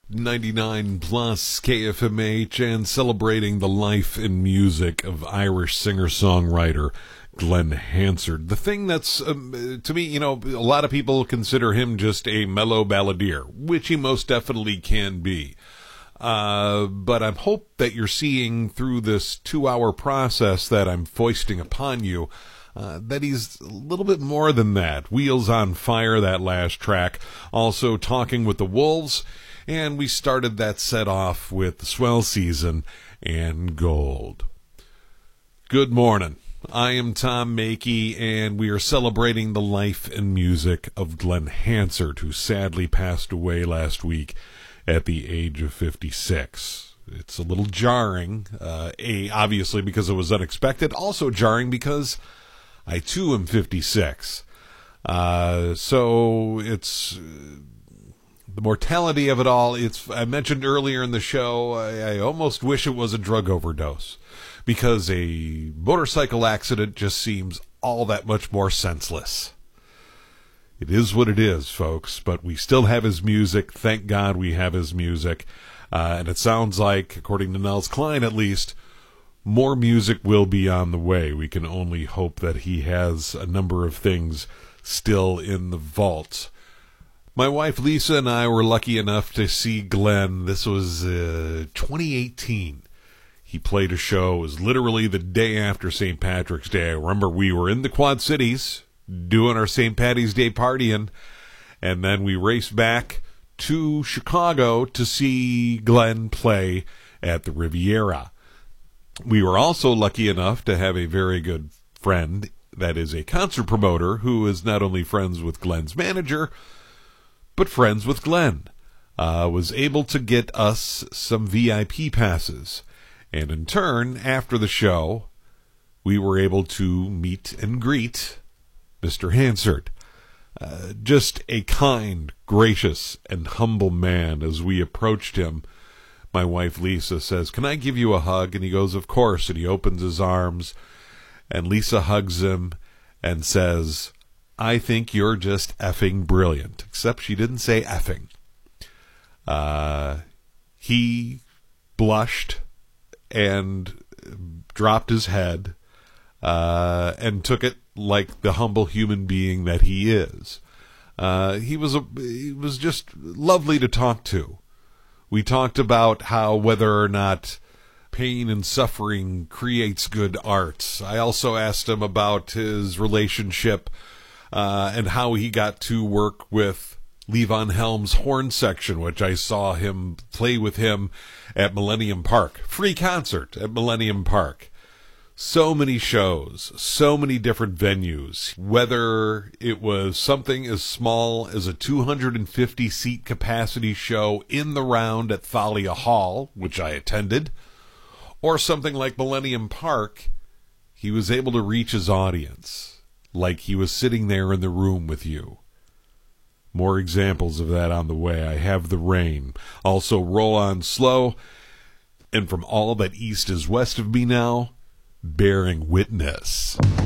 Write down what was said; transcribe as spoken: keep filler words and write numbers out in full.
ninety-nine plus K F M H, and celebrating the life and music of Irish singer-songwriter Glen Hansard. The thing that's, um, to me, you know, a lot of people consider him just a mellow balladeer, which he most definitely can be. Uh, but I hope that you're seeing through this two-hour process that I'm foisting upon you Uh, that he's a little bit more than that. Wheels on Fire, that last track. Also Talking with the Wolves. And we started that set off with The Swell Season and Gold. Good morning. I am Tom Mackey, and we are celebrating the life and music of Glen Hansard, who sadly passed away last week at the age of fifty-six. It's a little jarring, uh, A, obviously because it was unexpected, also jarring because I, too, am fifty-six. Uh, so it's uh, the mortality of it all. It's I mentioned earlier in the show, I, I almost wish it was a drug overdose, because a motorcycle accident just seems all that much more senseless. It is what it is, folks, but we still have his music. Thank God we have his music. Uh, and it sounds like, according to Nels Cline at least, more music will be on the way. We can only hope that he has a number of things still in the vault. My wife Lisa and I were lucky enough to see Glen. This was uh, twenty eighteen. He played a show. It was literally the day after Saint Patrick's Day. I remember we were in the Quad Cities doing our Saint Patty's Day partying, and then we raced back to Chicago to see Glen play at the Riviera. We were also lucky enough to have a very good friend that is a concert promoter who is not only friends with Glen's manager, but friends with Glen. Uh, was able to get us some V I P passes. And in turn, after the show, we were able to meet and greet Mister Hansard. Uh, just a kind, gracious, and humble man. As we approached him, my wife Lisa says, "Can I give you a hug?" And he goes, "Of course." And he opens his arms, and Lisa hugs him and says, "I think you're just effing brilliant." Except she didn't say effing. Uh, he blushed and dropped his head uh, and took it like the humble human being that he is. Uh, he was a, he was just lovely to talk to. We talked about how whether or not pain and suffering creates good art. I also asked him about his relationship uh, and how he got to work with Levon Helm's horn section, which I saw him play with him at Millennium Park. Free concert at Millennium Park. So many shows, so many different venues, whether it was something as small as a two hundred fifty seat capacity show in the round at Thalia Hall, which I attended, or something like Millennium Park, he was able to reach his audience, like he was sitting there in the room with you. More examples of that on the way. I Have the Rain. Also, Roll On Slow. And From All That East Is West of Me Now, Bearing Witness.